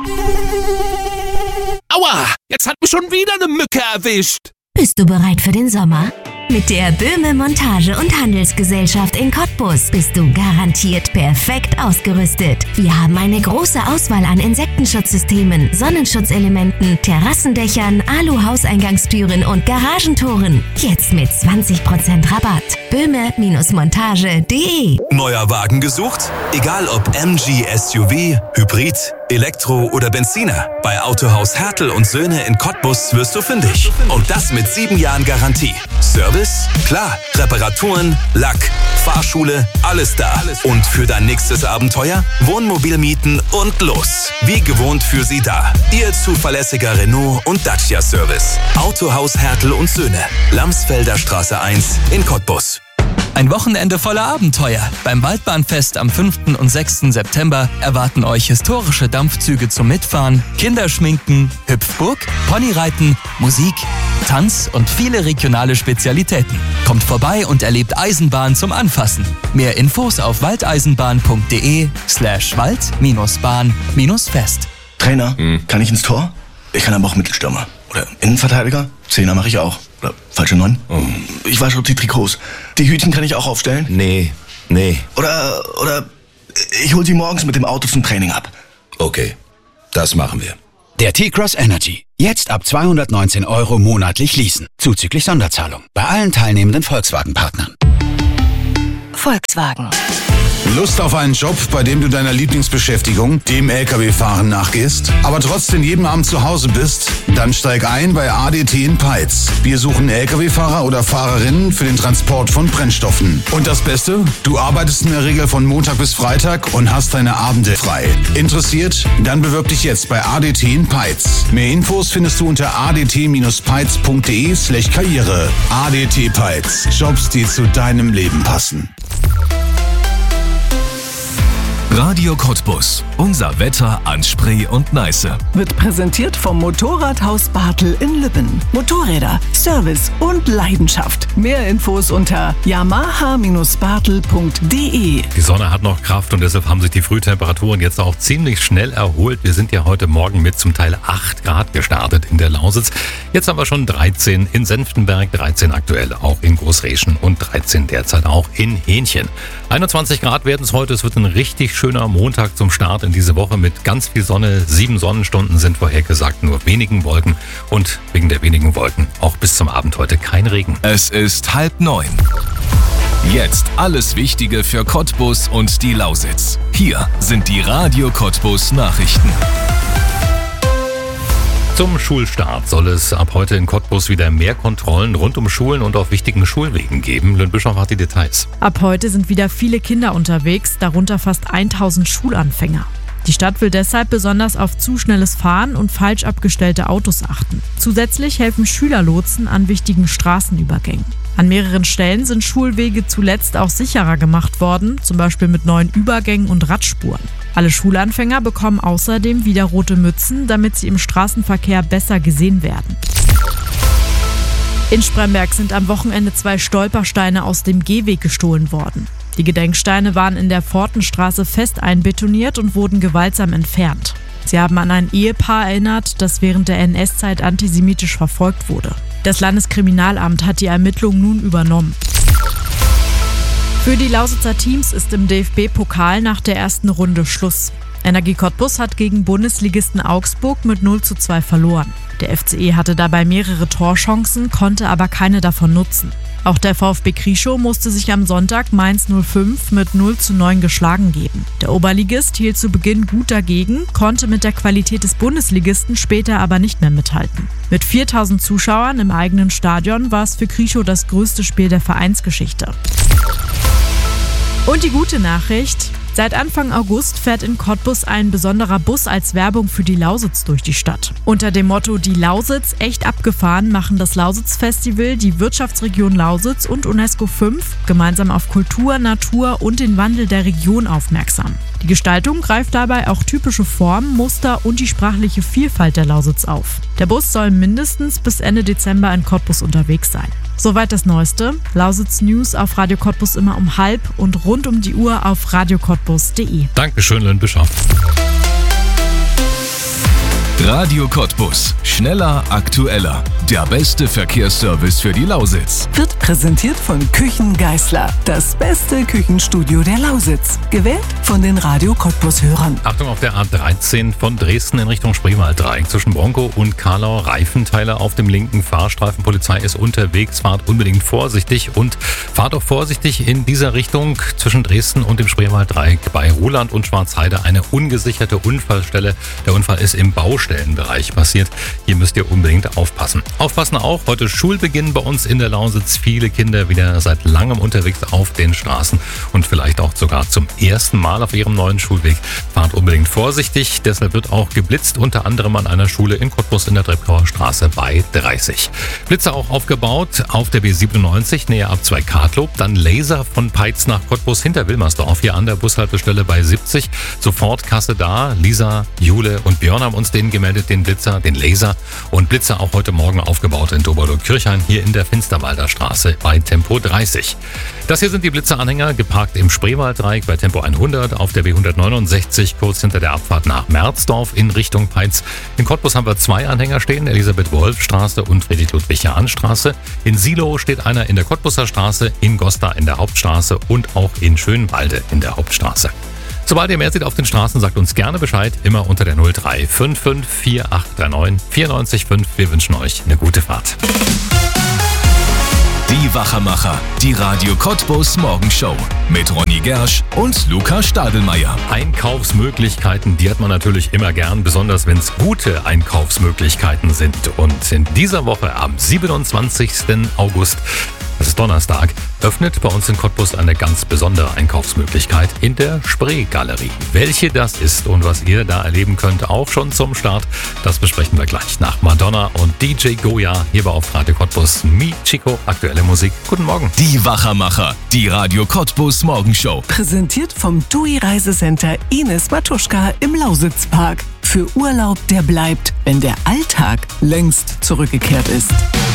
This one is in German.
Aua, jetzt hat mich schon wieder eine Mücke erwischt. Bist du bereit für den Sommer? Mit der Böhme Montage- und Handelsgesellschaft in Cottbus bist du garantiert perfekt ausgerüstet. Wir haben eine große Auswahl an Insektenschutzsystemen, Sonnenschutzelementen, Terrassendächern, Alu-Hauseingangstüren und Garagentoren. Jetzt mit 20% Rabatt. Böhme-montage.de. Neuer Wagen gesucht? Egal ob MG, SUV, Hybrid, Elektro oder Benziner. Bei Autohaus Hertel und Söhne in Cottbus wirst du fündig. Und das mit 7 Jahren Garantie. Service? Klar. Reparaturen, Lack, Fahrschule, alles da. Und für dein nächstes Abenteuer? Wohnmobil mieten und los. Wie gewohnt für Sie da. Ihr zuverlässiger Renault und Dacia Service. Autohaus Hertel und Söhne. Lamsfelder Straße 1 in Cottbus. Ein Wochenende voller Abenteuer. Beim Waldbahnfest am 5. und 6. September erwarten euch historische Dampfzüge zum Mitfahren, Kinderschminken, Hüpfburg, Ponyreiten, Musik, Tanz und viele regionale Spezialitäten. Kommt vorbei und erlebt Eisenbahn zum Anfassen. Mehr Infos auf waldeisenbahn.de/wald-bahn-fest. Trainer, kann ich ins Tor? Ich kann aber auch Mittelstürmer. Oder Innenverteidiger? Zehner mache ich auch. Oder falsche 9? Ich wasche die Trikots. Die Hütchen kann ich auch aufstellen? Nee. Oder ich hol sie morgens mit dem Auto zum Training ab. Okay, das machen wir. Der T-Cross Energy. Jetzt ab 219 € monatlich leasen. Zuzüglich Sonderzahlung. Bei allen teilnehmenden Volkswagen-Partnern. Volkswagen. Lust auf einen Job, bei dem du deiner Lieblingsbeschäftigung, dem LKW-Fahren, nachgehst, aber trotzdem jeden Abend zu Hause bist? Dann steig ein bei ADT in Peitz. Wir suchen LKW-Fahrer oder Fahrerinnen für den Transport von Brennstoffen. Und das Beste? Du arbeitest in der Regel von Montag bis Freitag und hast deine Abende frei. Interessiert? Dann bewirb dich jetzt bei ADT in Peitz. Mehr Infos findest du unter adt-peitz.de/karriere. ADT Peitz. Jobs, die zu deinem Leben passen. Radio Cottbus. Unser Wetter an Spree und Neiße. Wird präsentiert vom Motorradhaus Bartel in Lübben. Motorräder, Service und Leidenschaft. Mehr Infos unter yamaha-bartel.de. Die Sonne hat noch Kraft und deshalb haben sich die Frühtemperaturen jetzt auch ziemlich schnell erholt. Wir sind ja heute Morgen mit zum Teil 8 Grad gestartet in der Lausitz. Jetzt haben wir schon 13 in Senftenberg, 13 aktuell auch in Großreschen und 13 derzeit auch in Hähnchen. 21 Grad werden es heute. Es wird ein richtig schöner Montag zum Start in diese Woche mit ganz viel Sonne. 7 Sonnenstunden sind vorhergesagt, nur wenigen Wolken und wegen der wenigen Wolken auch bis zum Abend heute kein Regen. Es ist 8:30. Jetzt alles Wichtige für Cottbus und die Lausitz. Hier sind die Radio Cottbus Nachrichten. Zum Schulstart soll es ab heute in Cottbus wieder mehr Kontrollen rund um Schulen und auf wichtigen Schulwegen geben. Lynn Bischof hat die Details. Ab heute sind wieder viele Kinder unterwegs, darunter fast 1000 Schulanfänger. Die Stadt will deshalb besonders auf zu schnelles Fahren und falsch abgestellte Autos achten. Zusätzlich helfen Schülerlotsen an wichtigen Straßenübergängen. An mehreren Stellen sind Schulwege zuletzt auch sicherer gemacht worden, zum Beispiel mit neuen Übergängen und Radspuren. Alle Schulanfänger bekommen außerdem wieder rote Mützen, damit sie im Straßenverkehr besser gesehen werden. In Spremberg sind am Wochenende 2 Stolpersteine aus dem Gehweg gestohlen worden. Die Gedenksteine waren in der Pfortenstraße fest einbetoniert und wurden gewaltsam entfernt. Sie haben an ein Ehepaar erinnert, das während der NS-Zeit antisemitisch verfolgt wurde. Das Landeskriminalamt hat die Ermittlungen nun übernommen. Für die Lausitzer Teams ist im DFB-Pokal nach der ersten Runde Schluss. Energie Cottbus hat gegen Bundesligisten Augsburg mit 0:2 verloren. Der FCE hatte dabei mehrere Torchancen, konnte aber keine davon nutzen. Auch der VfB Krieschow musste sich am Sonntag Mainz 05 mit 0:9 geschlagen geben. Der Oberligist hielt zu Beginn gut dagegen, konnte mit der Qualität des Bundesligisten später aber nicht mehr mithalten. Mit 4000 Zuschauern im eigenen Stadion war es für Krieschow das größte Spiel der Vereinsgeschichte. Und die gute Nachricht: Seit Anfang August fährt in Cottbus ein besonderer Bus als Werbung für die Lausitz durch die Stadt. Unter dem Motto "Die Lausitz echt abgefahren" machen das Lausitz-Festival, die Wirtschaftsregion Lausitz und UNESCO 5 gemeinsam auf Kultur, Natur und den Wandel der Region aufmerksam. Die Gestaltung greift dabei auch typische Formen, Muster und die sprachliche Vielfalt der Lausitz auf. Der Bus soll mindestens bis Ende Dezember in Cottbus unterwegs sein. Soweit das Neueste. Lausitz News auf Radio Cottbus immer um 12:30 und rund um die Uhr auf radiocottbus.de. Dankeschön, Lynn Bischof. Radio Cottbus. Schneller, aktueller. Der beste Verkehrsservice für die Lausitz. Wird präsentiert von Küchen Geisler. Das beste Küchenstudio der Lausitz. Gewählt von den Radio Cottbus-Hörern. Achtung auf der A13 von Dresden in Richtung Spreewalddreieck. Zwischen Bronco und Karlau Reifenteile auf dem linken Fahrstreifen. Polizei ist unterwegs. Fahrt unbedingt vorsichtig und fahrt auch vorsichtig in dieser Richtung zwischen Dresden und dem Spreewalddreieck. Bei Ruhland und Schwarzheide eine ungesicherte Unfallstelle. Der Unfall ist im Baustellenbereich passiert. Hier müsst ihr unbedingt aufpassen. Aufpassen auch, heute Schulbeginn bei uns in der Lausitz. Viele Kinder wieder seit langem unterwegs auf den Straßen und vielleicht auch sogar zum ersten Mal auf ihrem neuen Schulweg. Fahrt unbedingt vorsichtig, deshalb wird auch geblitzt, unter anderem an einer Schule in Cottbus in der Treptower Straße bei 30. Blitze auch aufgebaut auf der B97 näher ab 2 Kartlob, dann Laser von Peitz nach Cottbus hinter Wilmersdorf, hier an der Bushaltestelle bei 70. Sofort Kasse da, Lisa, Jule und Björn haben uns den gemeldet, den Blitzer, den Laser und Blitzer auch heute Morgen aufgebaut in Doberlo-Kirchhain, hier in der Finsterwalder Straße bei Tempo 30. Das hier sind die Blitzeranhänger, geparkt im Spreewalddreieck bei Tempo 100, auf der B169, kurz hinter der Abfahrt nach Merzdorf in Richtung Peitz. In Cottbus haben wir 2 Anhänger stehen, Elisabeth-Wolf-Straße und Friedrich-Ludwig-Jahn-Straße. In Silo steht einer in der Cottbuser Straße, in Gosta in der Hauptstraße und auch in Schönwalde in der Hauptstraße. Sobald ihr mehr seht auf den Straßen, sagt uns gerne Bescheid, immer unter der 0355 4839 94,5. Wir wünschen euch eine gute Fahrt. Die Wachermacher, die Radio Cottbus Morgenshow mit Ronny Gersch und Luca Stadelmeier. Einkaufsmöglichkeiten, die hat man natürlich immer gern, besonders wenn es gute Einkaufsmöglichkeiten sind. Und in dieser Woche am 27. August, das ist Donnerstag, öffnet bei uns in Cottbus eine ganz besondere Einkaufsmöglichkeit in der Spree-Galerie. Welche das ist und was ihr da erleben könnt, auch schon zum Start, das besprechen wir gleich nach Madonna und DJ Goya hier bei auf Radio Cottbus. Mi Chico, aktuelle Musik. Guten Morgen. Die Wachermacher, die Radio Cottbus Morgenshow. Präsentiert vom TUI Reisecenter Ines Matuschka im Lausitzpark. Für Urlaub, der bleibt, wenn der Alltag längst zurückgekehrt ist.